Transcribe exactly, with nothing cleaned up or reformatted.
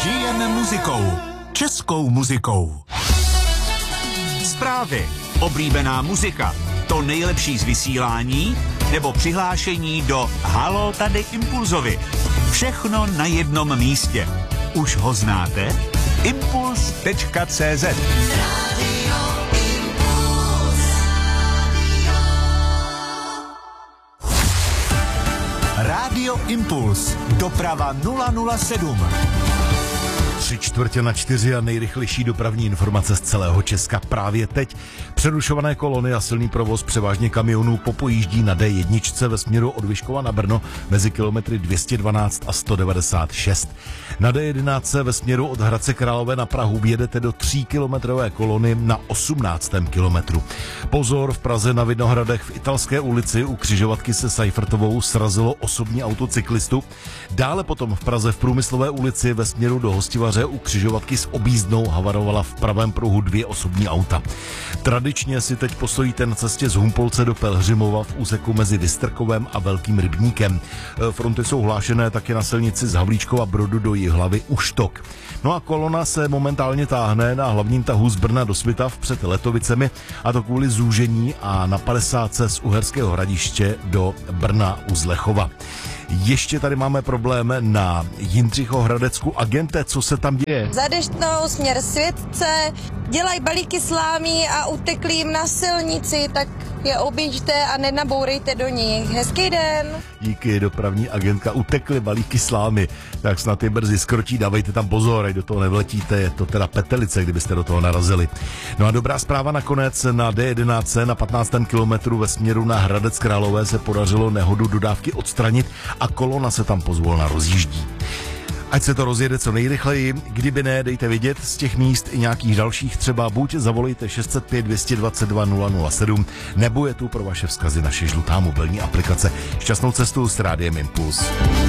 Žijeme muzikou. Českou muzikou. Zprávy. Oblíbená muzika. To nejlepší z vysílání nebo přihlášení do Haló tady Impulzovi. Všechno na jednom místě. Už ho znáte? Impuls tečka cé zet. Rádio Impuls. Doprava nula nula sedm. Tři čtvrtě na čtyři a nejrychlejší dopravní informace z celého Česka právě teď. Přerušované kolony a silný provoz převážně kamionů popojíždí na dé jedna ve směru od Vyškova na Brno mezi kilometry dvě stě dvanáct a sto devadesát šest. Na dé jedenáct ve směru od Hradce Králové na Prahu jedete do tříkilometrové kolony na osmnáctém kilometru. Pozor, v Praze na Vinohradech v Italské ulici u křižovatky se Seifertovou srazilo osobní auto cyklistu. Dále potom v Praze v Průmyslové ulici ve směru do Hostivaře u křižovatky s objízdnou havarovala v pravém pruhu dvě osobní auta. Tradičně si teď postojíte na cestě z Humpolce do Pelhřimova v úseku mezi Vystrkovem a Velkým Rybníkem. Fronty jsou hlášené taky na silnici z Havlíčkova Brodu do Jihlavy u Štok. No a kolona se momentálně táhne na hlavním tahu z Brna do Svitav před Letovicemi, a to kvůli zúžení a na padesátce z Uherského Hradiště do Brna u Zlechova. Ještě tady máme problém na Jindřichohradecku. Agente, co se tam děje? Za Deštnou směr Světce, dělají balíky slámí a utekli jim na silnici, tak je oběžte a nenabourejte do nich. Hezký den. Díky, dopravní agentka, utekly balíky slámy, tak snad je brzy skrotí, dávejte tam pozor, ať do toho nevletíte, je to teda petelice, kdybyste do toho narazili. No a dobrá zpráva nakonec, na dé jedenáct na patnáctém kilometru ve směru na Hradec Králové se podařilo nehodu dodávky odstranit a kolona se tam pozvolna rozjíždí. Ať se to rozjede co nejrychleji, kdyby ne, dejte vědět z těch míst i nějakých dalších, třeba buď zavolejte šest set pět dvě stě dvacet dva nula nula sedm, nebo je tu pro vaše vzkazy naše žlutá mobilní aplikace. Šťastnou cestu s Rádiem Impuls.